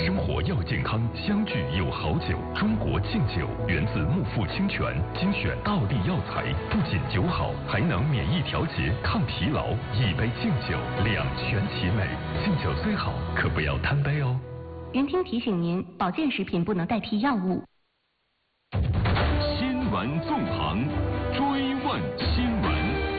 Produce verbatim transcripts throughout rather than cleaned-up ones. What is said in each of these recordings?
生活要健康，相聚有好酒。中国敬酒源自木富清泉，精选道地药材，不仅酒好，还能免疫调节、抗疲劳。一杯敬酒，两全其美。敬酒虽好，可不要贪杯哦。 云听提醒您，保健食品不能代替药物。 新闻纵横，追问新闻。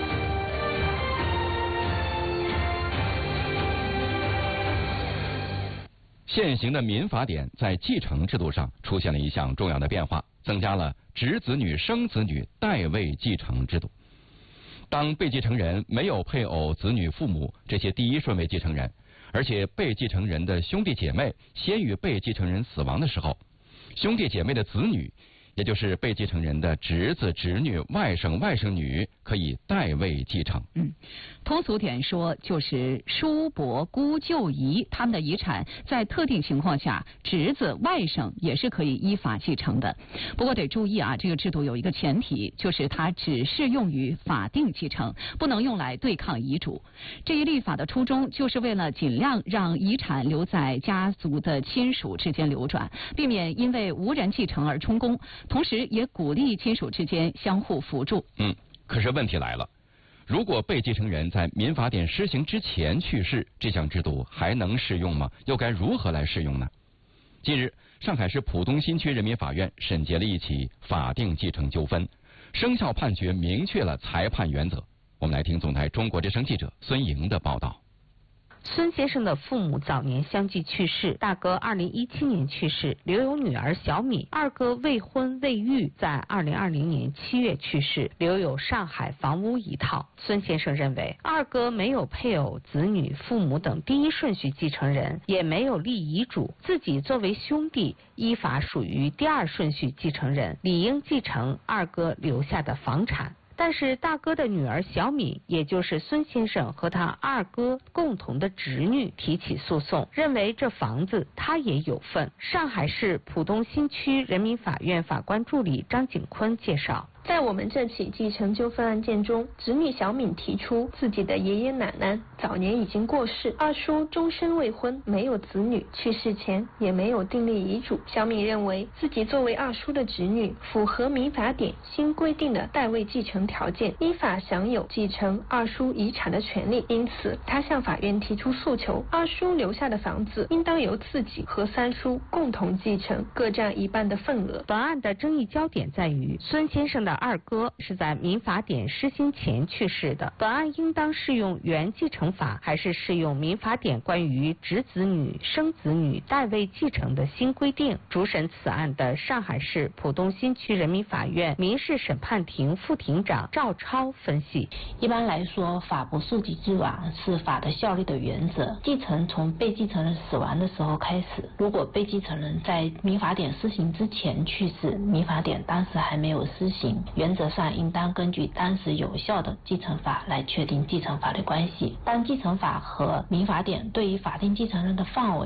现行的民法典在继承制度上出现了一项重要的变化，增加了侄子女、生子女代位继承制度。当被继承人没有配偶、子女、父母这些第一顺位继承人，而且被继承人的兄弟姐妹先于被继承人死亡的时候，兄弟姐妹的子女，也就是被继承人的侄子、侄女、外甥、外甥女，可以代位继承。 嗯，通俗点说，就是叔伯、姑、舅、姨他们的遗产，在特定情况下，侄子、外甥也是可以依法继承的。不过得注意啊，这个制度有一个前提，就是它只适用于法定继承，不能用来对抗遗嘱。这一立法的初衷，就是为了尽量让遗产留在家族的亲属之间流转，避免因为无人继承而充公。同时也鼓励亲属之间相互扶助。 嗯，可是问题来了，如果被继承人在民法典施行之前去世，这项制度还能适用吗？又该如何来适用呢？近日，上海市浦东新区人民法院审结了一起法定继承纠纷，生效判决明确了裁判原则。我们来听总台中国之声记者孙莹的报道。 孙先生的父母早年相继去世，大哥二零一七年去世，留有女儿小敏；二哥未婚未育，在二零二零年七月去世，留有上海房屋一套。孙先生认为，二哥没有配偶、子女、父母等第一顺序继承人，也没有立遗嘱，自己作为兄弟，依法属于第二顺序继承人，理应继承二哥留下的房产。但是大哥的女儿小敏，也就是孙先生和他二哥共同的侄女提起诉讼，认为这房子他也有份。上海市浦东新区人民法院法官助理张景坤介绍， 在我们这起继承纠纷案件中，侄女小敏提出自己的爷爷奶奶早年已经过世，二叔终身未婚，没有子女，去世前也没有订立遗嘱。小敏认为自己作为二叔的侄女，符合民法典新规定的代位继承条件，依法享有继承二叔遗产的权利，因此她向法院提出诉求，二叔留下的房子应当由自己和三叔共同继承，各占一半的份额。 本案的争议焦点在于孙先生的二哥是在民法典施行前去世的，本案应当适用原继承法，还是适用民法典关于侄子女、生子女代位继承的新规定？主审此案的上海市浦东新区人民法院民事审判庭副庭长赵超分析， 一般来说，法不溯及既往是法的效力的原则。继承从被继承人死亡的时候开始，如果被继承人在民法典施行之前去世，民法典当时还没有施行，原则上应当根据当时有效的继承法来确定继承法的关系。当继承法和民法典对于法定继承人的范围